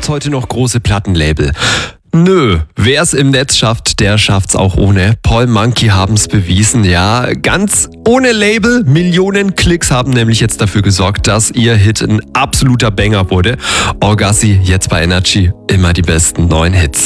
Gibt's heute noch große Plattenlabel? Nö, wer's im Netz schafft, der schafft's auch ohne. Paul Monkey haben's bewiesen, ja. Ganz ohne Label. Millionen Klicks haben nämlich jetzt dafür gesorgt, dass ihr Hit ein absoluter Banger wurde. Orgassi, jetzt bei Energy. Immer die besten neuen Hits.